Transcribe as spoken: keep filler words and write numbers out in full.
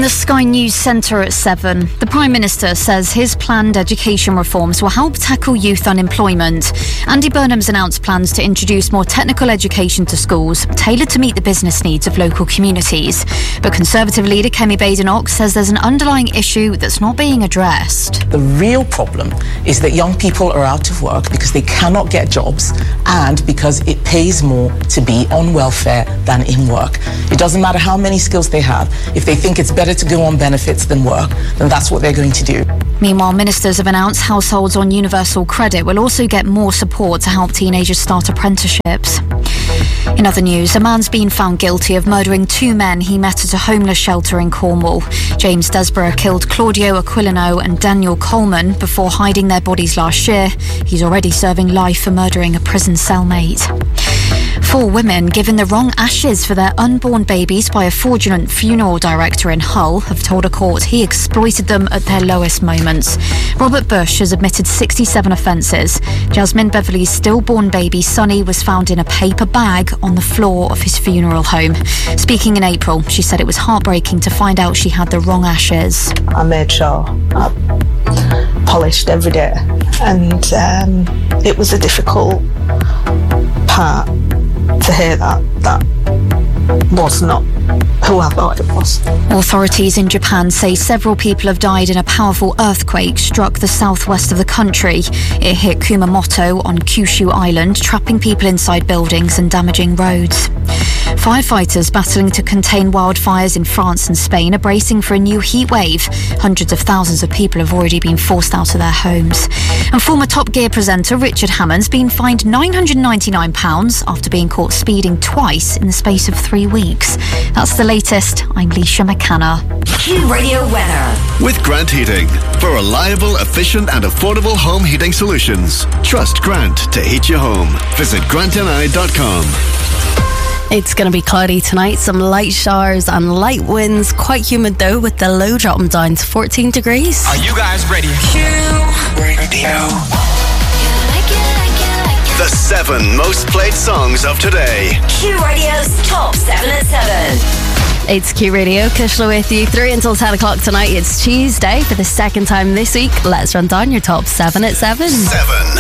From the Sky News Centre at seven, the Prime Minister says his planned education reforms will help tackle youth unemployment. Andy Burnham's announced plans to introduce more technical education to schools, tailored to meet the business needs of local communities. But Conservative leader Kemi Badenoch says there's an underlying issue that's not being addressed. The real problem is that young people are out of work because they cannot get jobs and because it pays more to be on welfare than in work. It doesn't matter how many skills they have. If they think it's better to go on benefits than work, then that's what they're going to do. Meanwhile, ministers have announced households on universal credit will also get more support to help teenagers start apprenticeships. In other news, a man's been found guilty of murdering two men he met at a homeless shelter in Cornwall. James Desborough killed Claudio Aquilino and Daniel Coleman before hiding their bodies last year. He's already serving life for murdering a prison cellmate. Four women given the wrong ashes for their unborn babies by a fraudulent funeral director in Hull have told a court he exploited them at their lowest moments. Robert Bush has admitted sixty-seven offences. Jasmine Beverley's stillborn baby Sonny was found in a paper bag on the floor of his funeral home. Speaking in April, she said it was heartbreaking to find out she had the wrong ashes. I made sure I polished every day, and um, it was a difficult part to hear that that was not who I thought it was. Authorities in Japan say several people have died in a powerful earthquake struck the southwest of the country. It hit Kumamoto on Kyushu Island, trapping people inside buildings and damaging roads. Firefighters battling to contain wildfires in France and Spain are bracing for a new heat wave. Hundreds of thousands of people have already been forced out of their homes. And former Top Gear presenter Richard Hammond's been fined nine hundred ninety-nine pounds after being caught speeding twice in the space of three weeks. That's the latest. I'm Leisha McCanna. Q Radio weather. With Grant Heating. For reliable, efficient and affordable home heating solutions. Trust Grant to heat your home. Visit grant n i dot com. It's going to be cloudy tonight, some light showers and light winds. Quite humid though, with the low dropping down to fourteen degrees. Are you guys ready? Q Radio. The seven most played songs of today. Q Radio's Top seven at seven. It's Q Radio, Kushla with you through until ten o'clock tonight. It's Tuesday for the second time this week. Let's run down your top seven at seven. Seven.